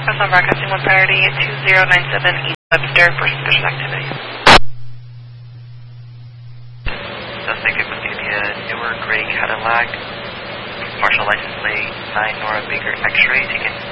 Cross on broadcasting one priority 2097 East Webster for suspicious activity. Suspect it was going to be a newer gray Cadillac, partial license plate 9 Nora Baker X-ray taken